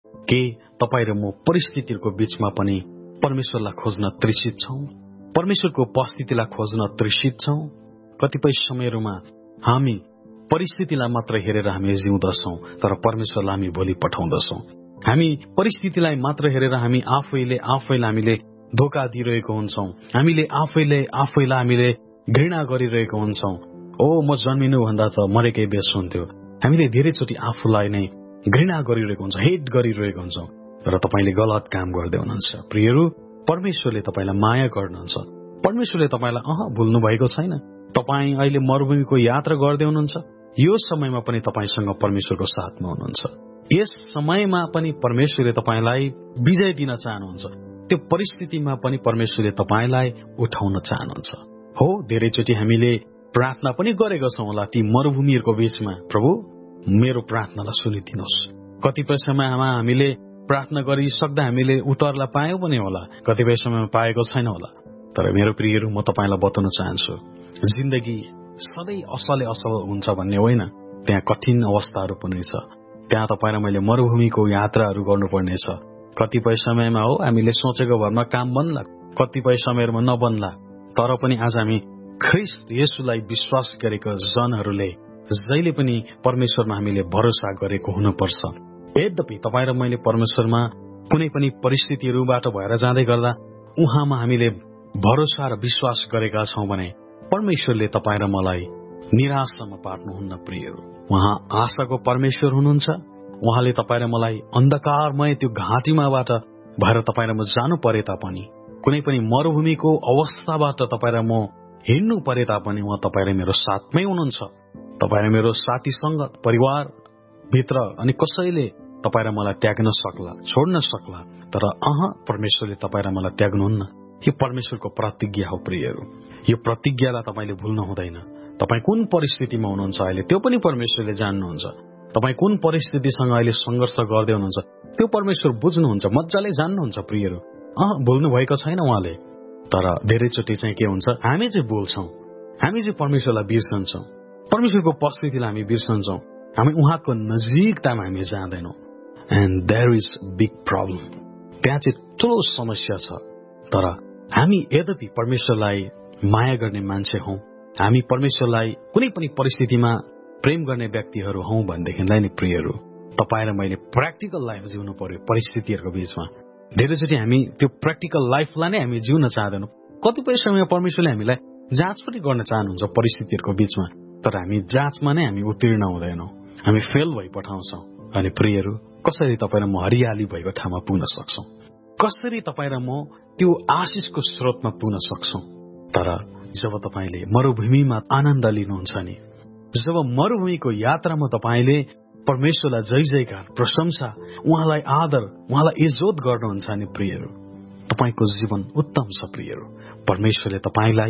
के तपाईँ र म परिस्थितिहरूको बीचमा पनि परमेश्वरलाई खोज्न तृषित छौं? परमेश्वरको उपस्थितिलाई खोज्न तृषित छौं? कतिपय समयहरूमा हामी परिस्थितिलाई मात्र हेरेर हामी जिउँदछौं, तर परमेश्वरलाई हामी भोलि पठाउँदछौं। हामी परिस्थितिलाई मात्र हेरेर हामी आफैले हामीले धोका दिइरहेको हुन्छौं। हामीले आफैलाई घृणा गरिरहेको हुन्छौं। ओ म जन्मिनु भन्दा त मरेकै बेस हुन्थ्यो। हामीले धेरैचोटि आफूलाई नै घृणा गरिरहेको हुन्छ, हेट गरिरहेको हुन्छौं। तर तपाईले गलत काम गर्दै हुनुहुन्छ। प्रियहरू, परमेश्वरले तपाईलाई माया गर्नुहुन्छ। परमेश्वरले तपाईलाई भुल्नु भएको छैन। तपाई अहिले मरुभूमिको यात्रा गर्दै हुनुहुन्छ। यो समयमा पनि तपाईसँग परमेश्वरको साथमा हुनुहुन्छ। यस समयमा पनि परमेश्वरले तपाईलाई विजय दिन चाहनुहुन्छ। त्यो परिस्थितिमा पनि परमेश्वरले तपाईलाई उठाउन चाहनुहुन्छ। हो, धेरैचोटि हामीले प्रार्थना पनि गरेका छौं होला ती मरुभूमिहरूको बीचमा, प्रभु मेरो प्रार्थनालाई सुनिदिनुहोस्। कतिपय समयमा हामीले प्रार्थना गरिसक्दा हामीले उत्तरलाई पायौं पनि होला, कतिपय समयमा पाएको छैन होला। तर मेरो प्रियहरू, म तपाईलाई बताउन चाहन्छु, जिन्दगी सधैँ असलै असल हुन्छ भन्ने होइन। त्यहाँ कठिन अवस्थाहरू पनि छ। त्यहाँ तपाईँ र मैले मरुभूमिको यात्राहरू गर्नुपर्नेछ। कतिपय समयमा हो हामीले सोचेको भरमा काम बन्ला, कतिपय समयमा नबन्ला। तर पनि आज हामी ख्रीष्ट येशूलाई विश्वास गरेका जनहरूले जहिले पनि परमेश्वरमा हामीले भरोसा गरेको हुनुपर्छ। यद्यपि तपाईँ र मैले परमेश्वरमा कुनै पनि परिस्थितिहरूबाट भएर जाँदै गर्दा उहाँमा हामीले भरोसा र विश्वास गरेका छौं भने परमेश्वरले तपाईँ र मलाई निराशामा पार्नुहुन्न। प्रियहरू, उहाँ आशाको परमेश्वर हुनुहुन्छ। उहाँले तपाईँ र मलाई अन्धकारमय त्यो घाँटीमाबाट भएर तपाईँ र म जानु परे तापनि, कुनै पनि मरुभूमिको अवस्थाबाट तपाईँ र म हिँड्नु परे तापनि उहाँ तपाईँ र मेरो साथमै हुनुहुन्छ। तपाईँ र मेरो साथी संगत परिवार भित्र अनि कसैले तपाईँ र मलाई त्याग्न सक्ला, छोड्न सक्ला, तर परमेश्वरले तपाईँ र मलाई त्याग्नुहुन्न। यो परमेश्वरको प्रतिज्ञा हो। प्रियहरू, यो प्रतिज्ञालाई तपाईले भुल्नु हुँदैन। तपाईँ कुन परिस्थितिमा हुनुहुन्छ अहिले त्यो पनि परमेश्वरले जान्नुहुन्छ। तपाईँ कुन परिस्थितिसँग अहिले संघर्ष गर्दै हुनुहुन्छ त्यो परमेश्वर बुझ्नुहुन्छ, मजाले जान्नुहुन्छ। प्रियहरू, भुल्नु भएको छैन उहाँले। तर धेरैचोटि चाहिँ के हुन्छ, हामी चाहिँ भुल्छौं, हामी चाहिँ परमेश्वरलाई बिर्सन्छौं, परमेश्वरको उपस्थितिलाई हामी बिर्सन्छौं, हामी उहाँको नजिकतामा हामी जाँदैनौं। And there is big problem. त्यहाँ चाहिँ ठूलो समस्या छ। तर हामी यद्यपि परमेश्वरलाई माया गर्ने मान्छे हौं, हामी परमेश्वरलाई कुनै पनि परिस्थितिमा प्रेम गर्ने व्यक्तिहरू हौं भनेदेखिलाई नि प्रियहरू, तपाईँ र मैले प्र्याक्टिकल लाइफ जिउनु पर्यो परिस्थितिहरूको बीचमा। धेरैचोटि हामी त्यो प्र्याक्टिकल लाइफलाई नै हामी जिउन चाहदैनौं। कतिपय समय परमेश्वरले हामीलाई जाँच पनि गर्न चाहनुहुन्छ परिस्थितिहरूको बीचमा, तर हामी जाँचमा नै हामी उत्तीर्ण हुँदैनौं, हामी फेल भइ पठाउँछौं। अनि प्रियहरू, कसरी तपाईँ र म हरियाली भएको ठाउँमा पुग्न सक्छौं? कसरी तपाईँ र म त्यो आशिषको स्रोतमा पुग्न सक्छौं? तर जब तपाईले मरुभूमिमा आनन्द लिनुहुन्छ नि, जब मरुभूमिको यात्रामा तपाईले परमेश्वरलाई जय जयकार, प्रशंसा, उहाँलाई आदर, उहाँलाई इज्जत गर्नुहुन्छ नि प्रियहरू, तपाईको जीवन उत्तम छ। प्रियहरू, परमेश्वरले तपाईलाई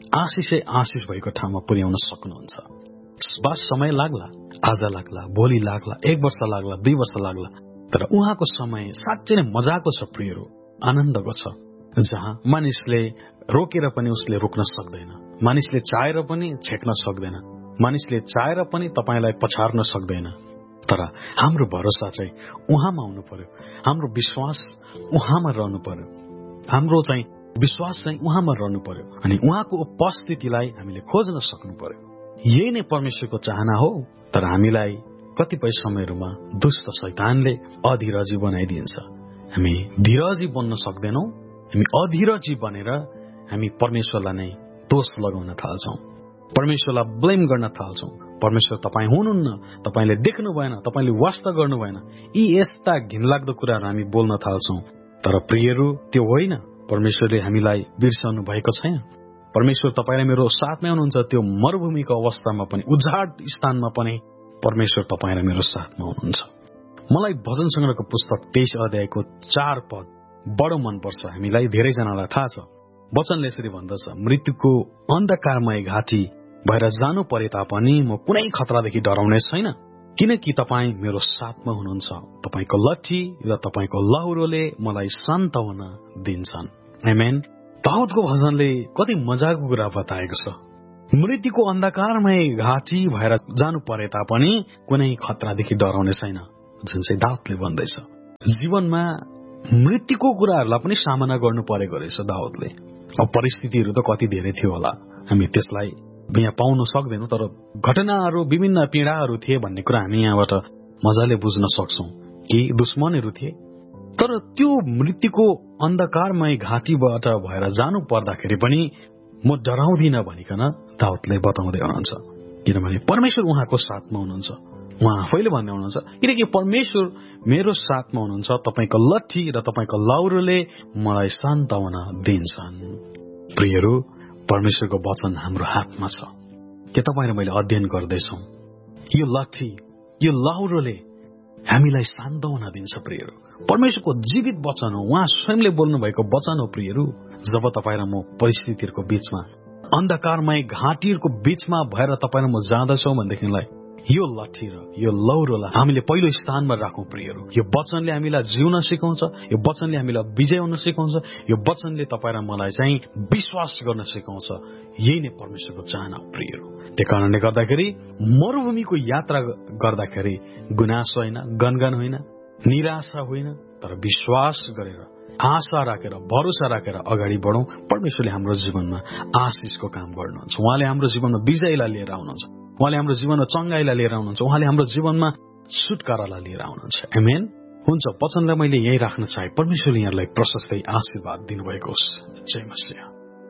आशिष भएको ठाउँमा पुर्याउन सक्नुहुन्छ। बस समय लाग्ला, आज लाग्ला, भोलि लाग्ला, 1 वर्ष लाग्ला, 2 वर्ष लाग्ला, तर उहाँको समय साँच्चै नै मजाको छ। प्रियहरू, आनन्दको छ, जहाँ मानिसले रोकेर पनि उसले रोक्न सक्दैन, मानिसले चाहेर पनि छेक्न सक्दैन, मानिसले चाहेर पनि तपाईलाई पछार्न सक्दैन। तर हाम्रो भरोसा चाहिँ उहाँमा हुनु पर्यो, हाम्रो विश्वास उहाँमा रहनु पर्यो, हाम्रो चाहिँ विश्वास चाहिँ उहाँमा रहनु पर्यो, अनि उहाँको उपस्थितिलाई हामीले खोज्न सक्नु पर्यो। यही नै परमेश्वरको चाहना हो। तर हामीलाई कतिपय समयहरूमा दुष्ट शैतानले अधीरजी बनाइदिन्छ। हामी धीरजी बन्न सक्दैनौं। हामी अधीरजी बनेर हामी परमेश्वरलाई नै दोष लगाउन थाल्छौं, परमेश्वरलाई ब्लेम गर्न थाल्छौं। परमेश्वर तपाईँ हुनुहुन्न, तपाईले देख्नु भएन, तपाईले वास्ता गर्नु भएन, यी यस्ता घिनलाग्दो कुराहरू हामी बोल्न थाल्छौं। तर प्रियहरू, त्यो होइन। परमेश्वरले हामीलाई बिर्सनु भएको छैन। परमेश्वर तपाईँ र मेरो साथमै हुनुहुन्छ। त्यो मरुभूमिको अवस्थामा पनि, उजाड स्थानमा पनि परमेश्वर तपाईँ र मेरो साथमा हुनुहुन्छ। मलाई भजन संग्रहको पुस्तक 23 अध्यायको 4 पद बडो मनपर्छ। हामीलाई धेरैजनालाई थाहा छ। वचनले यसरी भन्दछ, मृत्युको अन्धकारमय घाटी भएर जानु परे तापनि म कुनै खतरादेखि डराउने छैन, किनकि तपाईँ मेरो साथमा हुनुहुन्छ। तपाईको लट्ठी र तपाईको लहुरोले मलाई सान्त्वना दिन्छन्। आमेन। दाउदको भजनले कति मजाको कुरा बताएको छ। मृत्युको अन्धकारमय घाटी भएर जानु परे तापनि कुनै खतरादेखि डराउने छैन, जुन चाहिँ दाउदले भन्दैछ। जीवनमा मृत्युको कुराहरूलाई पनि सामना गर्नु परेको रहेछ दाउदले। अब परिस्थितिहरू त कति धेरै थियो होला, हामी त्यसलाई यहाँ पाउन सक्दैनौं, तर घटनाहरू विभिन्न पीडाहरू थिए भन्ने कुरा हामी यहाँबाट मजाले बुझ्न सक्छौं कि दुश्मनहरू थिए। तर त्यो मृत्युको अन्धकारमय घाटीबाट भएर जानु पर्दाखेरि पनि म डराउँदिन भनिकन दाउदले बताउँदै हुनुहुन्छ, किनभने परमेश्वर उहाँको साथमा हुनुहुन्छ। उहाँ आफैले भन्दै हुनुहुन्छ, किनकि परमेश्वर मेरो साथमा हुनुहुन्छ, तपाईको लट्ठी र तपाईको लाउरोले मलाई सान्त्वना दिन्छन्। प्रियहरू, परमेश्वरको वचन हाम्रो हातमा छ। के तपाईँ र मैले अध्ययन गर्दैछौँ? यो लट्ठी, यो लाउरोले हामीलाई सान्त्वना दिन्छ। प्रियहरू, परमेश्वरको जीवित वचन हो, उहाँ स्वयंले बोल्नु भएको वचन हो। प्रियहरू, जब तपाईँ र म परिस्थितिहरूको बीचमा, अन्धकारमय घाटीहरूको बीचमा भएर तपाईँ र म जाँदछौँ भनेदेखिलाई यो लट्ठी र यो लौरोलाई हामीले पहिलो स्थानमा राखौं। प्रियहरू, यो वचनले हामीलाई जिउन सिकाउँछ, यो वचनले हामीलाई विजय हुन सिकाउँछ, यो वचनले तपाईँ र मलाई चाहिँ विश्वास गर्न सिकाउँछ। यही नै परमेश्वरको चाहना हो। प्रियहरू, त्यही कारणले गर्दाखेरि मरुभूमिको यात्रा गर्दाखेरि गुनासो होइन, गनगन होइन, निराशा होइन, तर विश्वास गरेर, आशा राखेर, भरोसा राखेर अगाडि बढौं। परमेश्वरले हाम्रो जीवनमा आशिषको काम गर्नुहुन्छ। उहाँले हाम्रो जीवनमा विजयलाई लिएर आउनुहुन्छ, उहाँले हाम्रो जीवनमा चंगाईलाई लिएर आउनुहुन्छ, उहाँले हाम्रो जीवनमा छुटकारालाई लिएर आउनुहुन्छ। आमेन। हुन्छ, वचनलाई मैले यही राख्न चाहे। परमेश्वरले यहाँलाई प्रशस्तै आशीर्वाद दिनुभएको होस्। जय मसीह।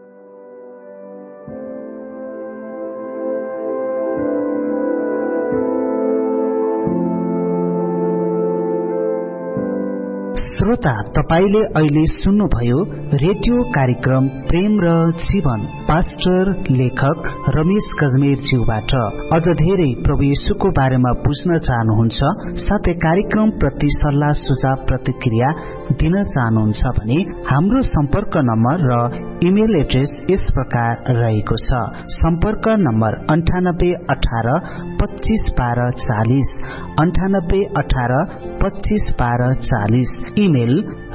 श्रोता, तपाईले अहिले सुन्नुभयो रेडियो कार्यक्रम प्रेम र जीवन, पास्टर लेखक रमेश गजमेरज्यूबाट। अझ धेरै प्रभु येशूको बारेमा बुझ्न चाहनुहुन्छ, साथै कार्यक्रम प्रति सल्लाह सुझाव प्रतिक्रिया दिन चाहनुहुन्छ भने हाम्रो सम्पर्क नम्बर र इमेल एड्रेस यस प्रकार रहेको छ। सम्पर्क नम्बर 9818 25 12 40, 9818 25 12 40। Email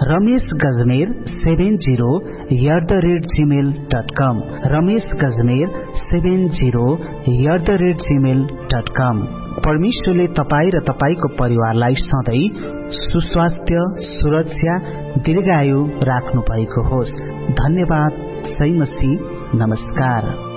rameshgajmer70@gmail.com, rameshgajmer70@gmail.com। परमेश्वरले तपाईँ र तपाईको परिवारलाई सधैँ सुस्वास्थ्य, सुरक्षा, दीर्घायु राख्नु भएको होस्। धन्यवाद। जय मसीह। नमस्कार।